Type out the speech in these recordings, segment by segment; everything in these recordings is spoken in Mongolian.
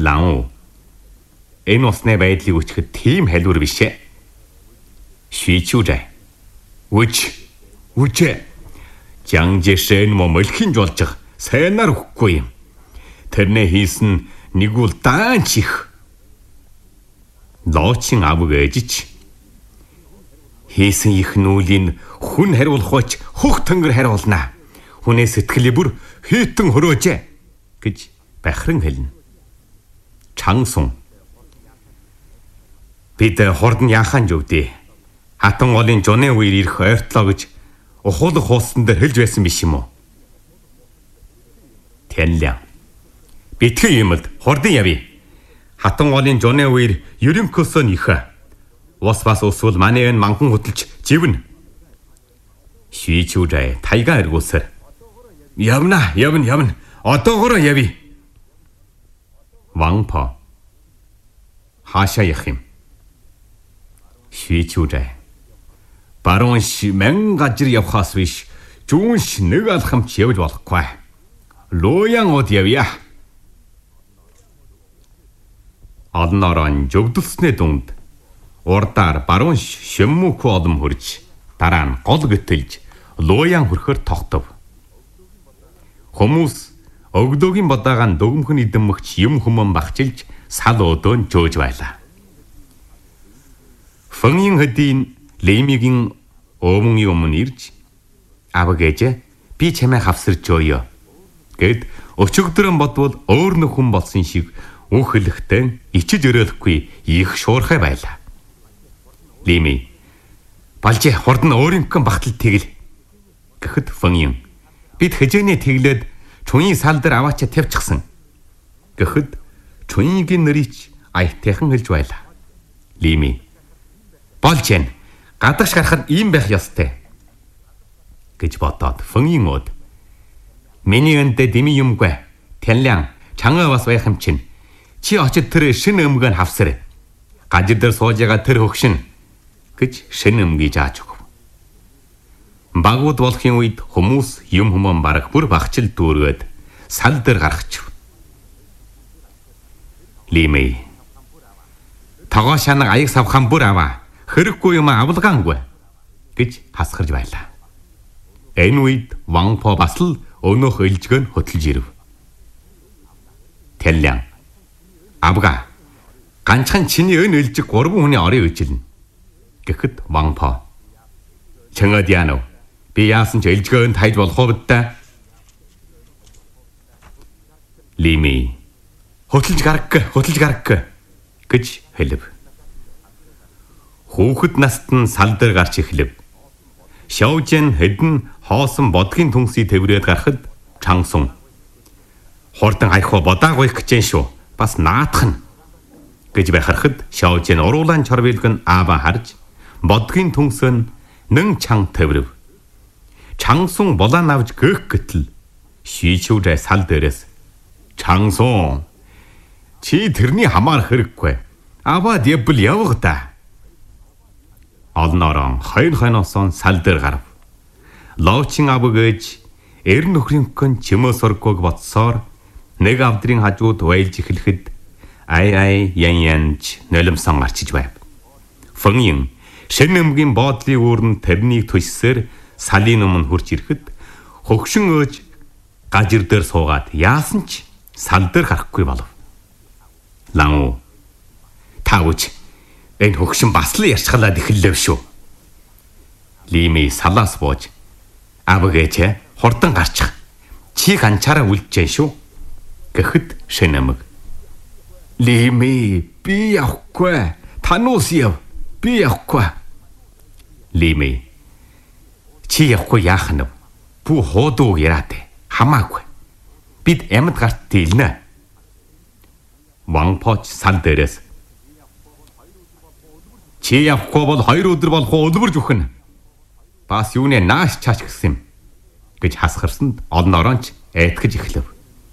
Лан. Энэ усны байдлыг өчгөд тийм халиур биш ээ. Шийчүүрэ. Үч. Жангжэшэн мо мөлхийн жолжих сайнаар өгөхгүй юм. Тэрнээ хийсэн нэг үл даанч их. Лоочин авг ээжич. Хийсэн их нүүлийг хүн хариулах ч хөх тэнгэр хариулнаа. Хүнээ сэтгэлээ бүр хитэн хөрөөжээ гэж бахран хэлнэ. Чангсун. Бид хордон яахан жөвдөө. Хатан голын жуны үеэр ирэх ойртлоо гэж ухуулах хуусан дээр хэлж байсан биш юм уу? Тэнлээ. Битгий юмд хордон явъя. Хатан голын жуны үеэр ерөнхөөсөө нөхө. Ус бас усвал манай энэ манхан хөдөлж живнэ. Шийчүүрэ тайга эргүүлсээр. Явна. Одоогоороо явъя. Вангпо. Хаашаа явах юм? Шийчүүрэ. Баруунш мянган газар явхаас биш зүүнш нэг алхамч явж болохгүй. Лууян од явъя. Одноорон жөвдөлснээ дүнд урдаар баруунш шөммөкө одом хурж дараа нь гол гэтэлж лууян хөрхөр тогтов. Хүмүүс өгдөөгийн бодаагаан дөгмхөн идэммэгч юм хүмүүн багчилж сал өдөөн жөөж байлаа. Фэнгийн хэдийн Леймигийн өмнө ирж авгээж би чамайг хавсарч жөөё гэд өчигдрэн бодвол өөр нөхөн болсон шиг үхэлхтэн ичиж өрөөлөхгүй их шуурхай байлаа. Лими балжи хордон өөрийнхөө багтал тэгэл гэхэд Фэнгийн бид хэжээний тэглээд чуийн сал дээр аваачаа тавьчихсан гэхэд чуйнгийн нэрийч аятайхан хэлж байлаа. Лими болжэн гадагш гарахад ийм байх ёстой гэж бодоод Фэнгийн ууд миний önde дими юмгүй Тянлян чанга бас байх юм чинь чи очид тэр шинэ өмгөө хавсар гажир дээр сууж байгаа тэр хөгшин гэж шинэ өмгийг зааж өгөв. Багууд болохын үед хүмүүс юм хүмүүн барах бүр багчил дүүргээд сал дээр гаргачих. Лими тагоо шанаг аяг савхан бүр аваа хэрэггүй юм авалгаангүй гэж хасгарж байлаа. Энэ үед Вангпо бас л өнөөх ээлжгөө хөтлж ирэв. Тэллян авга ганцхан чиний өн ээлжиг 3 хүний орой үжилнэ гэхэд Вангпо чангаад яанав би яасан ч ээлжгөөнд хайж болох уу гэдээ. Лими хөтлж гараг гэж хэлв. Хүүхэд наст нь сал дээр гарч эхлэв. Шаужэн хэдэн хоосон бодгийн түнсийг тэврээд гарахад Чангсун хордон айхуу бодаагүй гэжэн шүү. Бас наадах нь гэж байхарахад Шаужэн уруулан чорвилгэн аава харж бодгийн түнсэн нэн чанг тэврэв. Чангсун болоо навж гэх гэтэл шийчүүрэ сал дээрээс Чангсун чи тэрний хамаар хэрэггүй. Аваад явбал явах да. Олноорон хойносон сал дээр гарав. Лоочин авгээж эр нөхрийнхөн чимөө сургууг бодсоор нэг авдрын хажууд вайлж эхлэхэд ай янч нөлөмсөн гарчиж байв. Фэнгийн шин өмгийн боодлын үүрэнд тэрнийг төссөөр салын өмнө хурж ирэхэд хөгшин өөж гажир дээр суугаад яасан ч сал дээр гарахгүй болов. Лан таавч энэ хөгшин бас л ярьцгалаад эхэллээ шүү. Лими салаас бууж авгээж хордон гарчих. Чи ганчаараа үлджээ шүү гэхэд шинэмэг. Лими би явахгүй. Тануус яв. Би явахгүй. Лими чи явахгүй яах нь вэ? Бүү хуудуу яраад хамаагүй. Бид амьд гарт дийлнэ. Вангпоч сал дээрээс чи явахгүй бол 2 өдөр болох өлбөрж өгнө. Бас юунэ нааш чаач гэсэн юм гэж хасгарсанд олноороонч айтгэж эхлэв.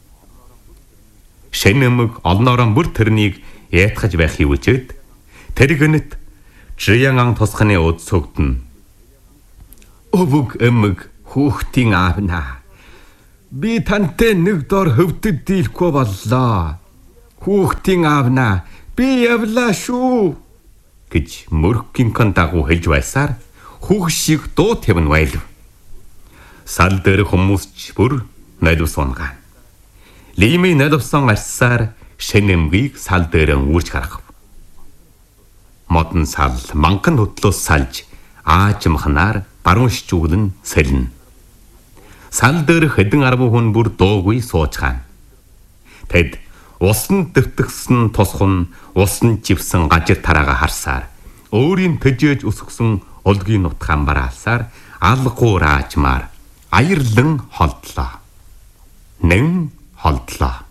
Шинэмэг олноорон бүр тэрнийг яйтгаж байхыг үжээд тэр гэнэт Жиянгаан тусганы уд сөгдөн. Өвөг эмэг хүүхдийн аавна. Би тантай нэг дор хөвдөд дийлэхгүй боллоо. Хүүхдийн аавна би явлаа шүү гэж мөрхгийнхэн дагуу хэлж байсаар хүүхд шиг дуу тавин байлв. Сал дээр хүмүүс ч бүр налив сунгаа. Лими наливсан арсаар шэнэмгийг сал дээр үүрч гаргав. Модон сал манган хөтлөөс салж аажмхнаар баруун шчүглэн сэлнэ. Сал дээр хэдэн 10 хүн бүр дуугүй суучгаан. Тэд усан дэвтгсэн тусхан усан живсэн гажир тараага харсаар өөрийн төжөөж өсгсөн олгийн нутгаан бараалсаар алгуур аажмаар аярлан холдлоо. Нэн холдлоо.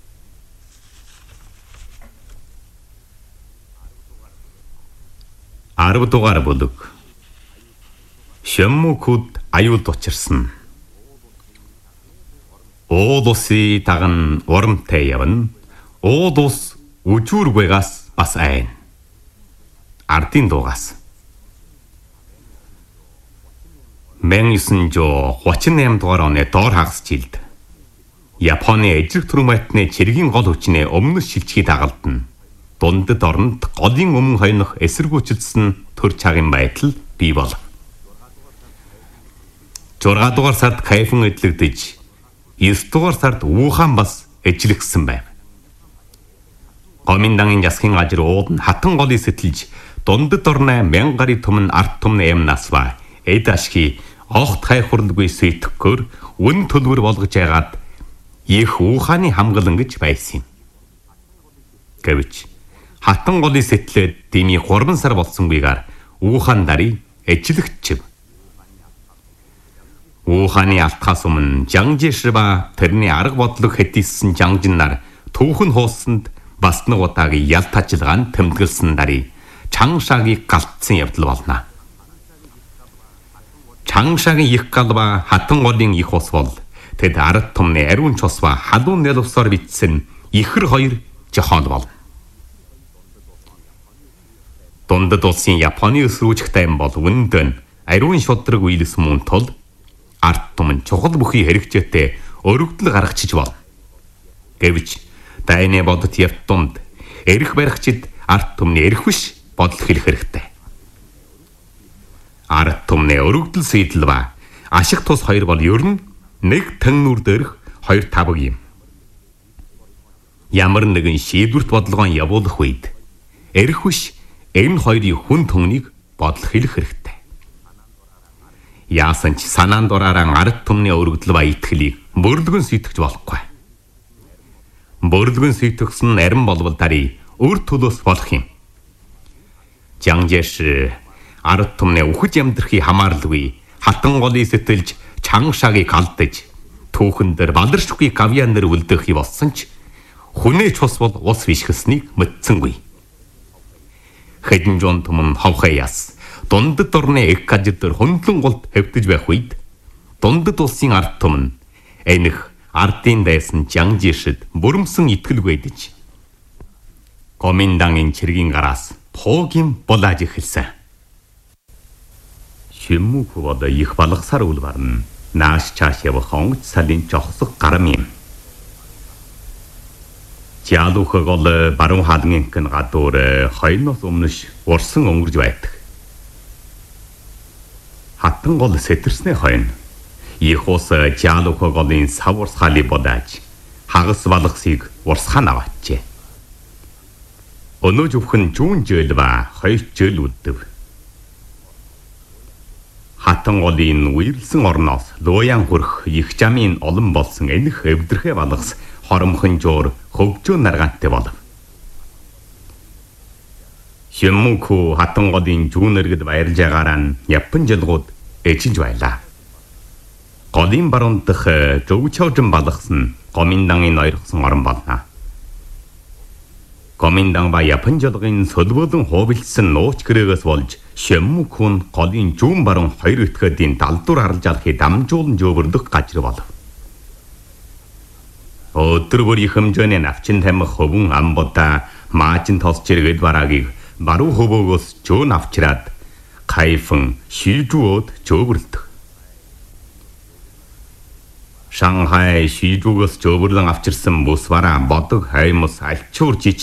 10 дугаар бүлэг. Шэммүкүүд аюулд учирсан. Ууд усын даган урамтай явна. Ууд ус үжүүргээс бас айн. Ардын дуугаас. 1938 дугаар оны доор хагас жилд Японы эжрэг түрмэтний цэргийн гол хүчний өмнөс шилжихийг дагалдана. Дундад оронд голын өмнө хойнох эсэргүүцэлсэн төр цагийн байдал бий болов. 6 дугаар сард Кайфун эдлэгдэж 9 дугаар сард Ухаан бас эжлэгсэн байв. Гоминдангийн засгийн газар ууд нь хатан голыг сэтэлж дундад орны 1000 гаруй түмэн арт түмэн эмнас ба эд ашигыг огт хайхурлгүй сэтгэхөөр үн төлбөр болгож яагаад их Ухааны хамгаалан гэж байсан юм. Гэвч хатан голыг сэтлээд дими 3 сар болсонгүйгээр Ухаан дарыг эжлэгчв. Ухааны алтхаас өмнө Жангжишир ба тэрний арга бодлого хэдийсэн Жангжин нар түүхэн хууссанд бас нэг удаагийн ялт ажиллагаанд тэмдэглэсэн дарыг Чангшагийг галтсан явдал болно. Чангшагийн их гал ба хатан голын их ус бол тэд ард түмний ариун цус ба халуун нэлвсаар бичсэн ихэр хоёр жихон бол. Дундад улсын Японы өсрүүжихтэй юм бол үндэн ариун шудраг үйлс мөн тул арт түмэн чухал бүхий хэрэгжээтэй өргөдөл гаргachиж бол. Гэвч дайны бодот явт дунд эрх баригчид арт түмний эрх биш бодол хэлэх хэрэгтэй. Арт түмний өргөдөл сэдэл ба ашиг тус хоёр бол ер нь нэг тэннүр дээрх хоёр тавг юм. Ямар нэгэн шийдвэрт бодлогоо явуулах үед эрх биш энэ хоёрын хүн түмнийг бодол хэлэх хэрэгтэй. Яасан ч санаанд дураараа арт түмний өргөдөл ба итгэлийг мөрлгөн сүйтгэж болохгүй. Мөрлгөн сүйтгэсэн арин болвол дарий өөр төлөөс болох юм. Жангжиш арт түмний үхэж амьдрахыг хамааралгүй хатан голыг сэтэлж Чангшагийг алдаж түүхэн дээр баларшгүй гавьяан нэр үлдэх юм болсон ч хүнээ цус бол ус вишгэснийг мэдсэнгүй. Хэдэн жон түмэн ховхаяас дундад орны их газар дээр хөндлөн голд хэвдэж байх үед дундад улсын арт түмэн энэх ардын дайсан Жангжишид бүрэмсэн итгэлгүй дэж Гоминдангийн цэргийн гараас туугийн булааж эхэлсэн. Шиммүк бол их балгасаар үл барна. Нааш чааш явах онгоц салын жохсог гарам юм. Жаалуухаг бол баруун хаалгын гадуур хойноос өмнөш урсан өнгөрж байдаг. Хатан гол сэтэрснээ хойно их ус жаалуухаг голын сав урсгалыг бодаж хагас балгасыг урсгаан аваачээ. Өнөө зөвхөн жүүн жөөл ба хоёр жөөл үлдэв. Хатан голын үерлсэн орноос лууян хүрх их жамын олон болсон энэх эвдэрхэ балгас хоромхон жуур хөвжөө наргаантай болов. Шиммүку хатан голын жүүн эргэд баярлж байгаараа нь Япон жилгууд эжилж байлаа. Голын баруун дах зөвчөөжин балгас нь Гоминдангийн ойрхон орон болно. Гоминдан ба Япон жилгын сөлбөлөн хууbilдсан нууч гэрээгээс болж Шиммүкун голын зүүн баруун хоёр өтгөдийн далдуур харалж алахыг дамжуулан жөөвөрлөх газар болов. Өдөр бүр их хэмжээний навчин тамхи хөвөн амбуда маажин тосч иргэд бараагийг баруун хөвөөгөөс жөөн авчираад Кайфун шийжүүд жөөвөрлөдөг. Шанхай, Шийдвүгээс жөөбөрлөн авчирсан бүс бараа, бодог, хаймс, альчуур жижиг